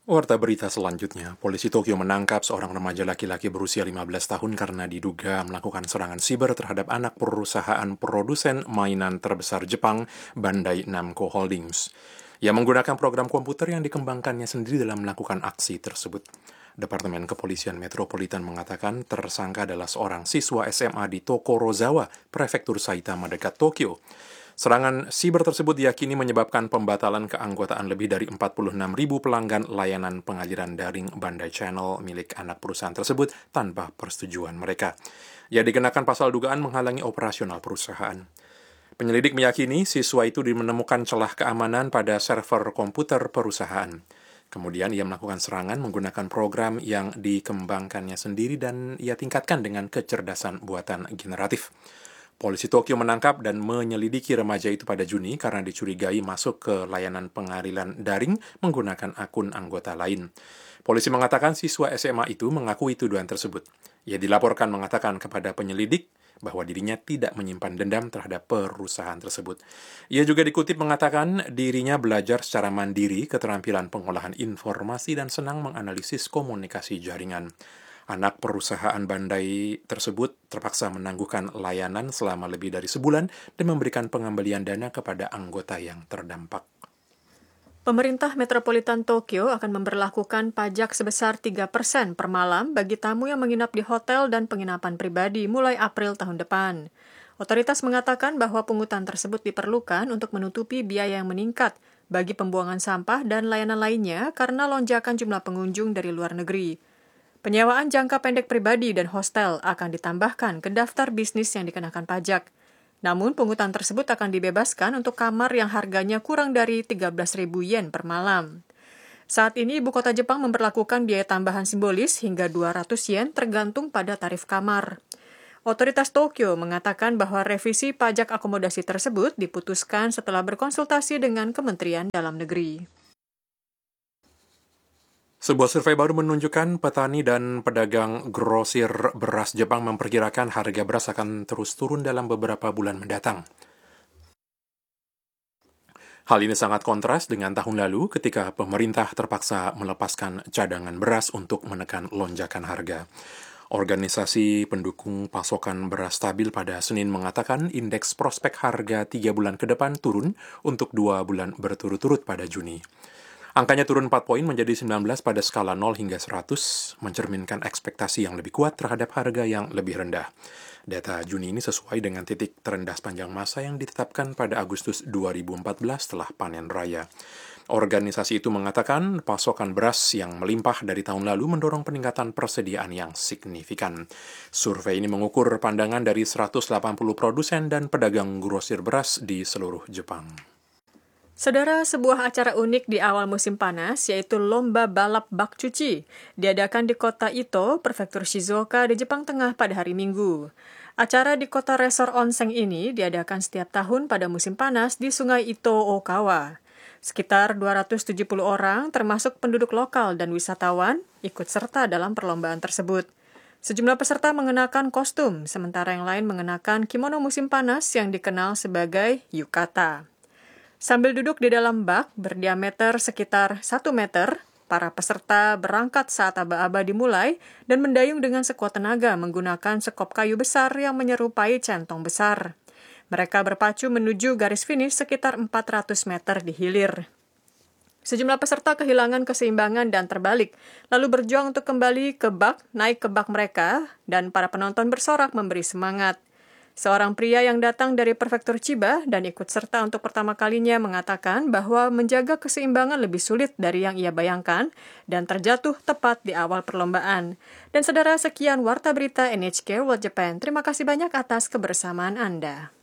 Warta berita selanjutnya, polisi Tokyo menangkap seorang remaja laki-laki berusia 15 tahun karena diduga melakukan serangan siber terhadap anak perusahaan produsen mainan terbesar Jepang, Bandai Namco Holdings. Ia menggunakan program komputer yang dikembangkannya sendiri dalam melakukan aksi tersebut. Departemen Kepolisian Metropolitan mengatakan tersangka adalah seorang siswa SMA di Tokorozawa, Prefektur Saitama dekat Tokyo. Serangan siber tersebut diyakini menyebabkan pembatalan keanggotaan lebih dari 46.000 pelanggan layanan pengaliran daring Bandai Channel milik anak perusahaan tersebut tanpa persetujuan mereka. Ia dikenakan pasal dugaan menghalangi operasional perusahaan. Penyelidik meyakini siswa itu menemukan celah keamanan pada server komputer perusahaan. Kemudian ia melakukan serangan menggunakan program yang dikembangkannya sendiri dan ia tingkatkan dengan kecerdasan buatan generatif. Polisi Tokyo menangkap dan menyelidiki remaja itu pada Juni karena dicurigai masuk ke layanan pengadilan daring menggunakan akun anggota lain. Polisi mengatakan siswa SMA itu mengakui tuduhan tersebut. Ia dilaporkan mengatakan kepada penyelidik bahwa dirinya tidak menyimpan dendam terhadap perusahaan tersebut. Ia juga dikutip mengatakan dirinya belajar secara mandiri keterampilan pengolahan informasi dan senang menganalisis komunikasi jaringan. Anak perusahaan Bandai tersebut terpaksa menangguhkan layanan selama lebih dari sebulan dan memberikan pengembalian dana kepada anggota yang terdampak. Pemerintah Metropolitan Tokyo akan memberlakukan pajak sebesar 3% per malam bagi tamu yang menginap di hotel dan penginapan pribadi mulai April tahun depan. Otoritas mengatakan bahwa pungutan tersebut diperlukan untuk menutupi biaya yang meningkat bagi pembuangan sampah dan layanan lainnya karena lonjakan jumlah pengunjung dari luar negeri. Penyewaan jangka pendek pribadi dan hostel akan ditambahkan ke daftar bisnis yang dikenakan pajak. Namun, pungutan tersebut akan dibebaskan untuk kamar yang harganya kurang dari 13.000 yen per malam. Saat ini, ibu kota Jepang memberlakukan biaya tambahan simbolis hingga 200 yen tergantung pada tarif kamar. Otoritas Tokyo mengatakan bahwa revisi pajak akomodasi tersebut diputuskan setelah berkonsultasi dengan Kementerian Dalam Negeri. Sebuah survei baru menunjukkan petani dan pedagang grosir beras Jepang memperkirakan harga beras akan terus turun dalam beberapa bulan mendatang. Hal ini sangat kontras dengan tahun lalu ketika pemerintah terpaksa melepaskan cadangan beras untuk menekan lonjakan harga. Organisasi pendukung pasokan beras stabil pada Senin mengatakan indeks prospek harga 3 bulan ke depan turun untuk 2 bulan berturut-turut pada Juni. Angkanya turun 4 poin menjadi 19 pada skala 0 hingga 100, mencerminkan ekspektasi yang lebih kuat terhadap harga yang lebih rendah. Data Juni ini sesuai dengan titik terendah sepanjang masa yang ditetapkan pada Agustus 2014 setelah panen raya. Organisasi itu mengatakan pasokan beras yang melimpah dari tahun lalu mendorong peningkatan persediaan yang signifikan. Survei ini mengukur pandangan dari 180 produsen dan pedagang grosir beras di seluruh Jepang. Saudara, sebuah acara unik di awal musim panas, yaitu Lomba Balap Bak Cuci, diadakan di kota Ito, Prefektur Shizuoka di Jepang Tengah pada hari Minggu. Acara di kota resor onsen ini diadakan setiap tahun pada musim panas di Sungai Ito Okawa. Sekitar 270 orang, termasuk penduduk lokal dan wisatawan, ikut serta dalam perlombaan tersebut. Sejumlah peserta mengenakan kostum, sementara yang lain mengenakan kimono musim panas yang dikenal sebagai yukata. Sambil duduk di dalam bak berdiameter sekitar 1 meter, para peserta berangkat saat aba-aba dimulai dan mendayung dengan sekuat tenaga menggunakan sekop kayu besar yang menyerupai centong besar. Mereka berpacu menuju garis finish sekitar 400 meter di hilir. Sejumlah peserta kehilangan keseimbangan dan terbalik, lalu berjuang untuk kembali ke bak, naik ke bak mereka, dan para penonton bersorak memberi semangat. Seorang pria yang datang dari Prefektur Chiba dan ikut serta untuk pertama kalinya mengatakan bahwa menjaga keseimbangan lebih sulit dari yang ia bayangkan dan terjatuh tepat di awal perlombaan. Dan saudara, sekian Warta Berita NHK World Japan. Terima kasih banyak atas kebersamaan Anda.